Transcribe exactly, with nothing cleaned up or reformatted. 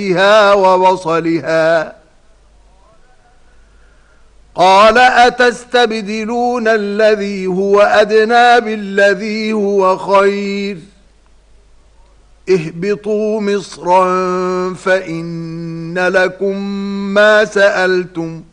بها وبصلها قال أتستبدلون الذي هو أدنى بالذي هو خير اهبطوا مصرا فإن لكم ما سألتم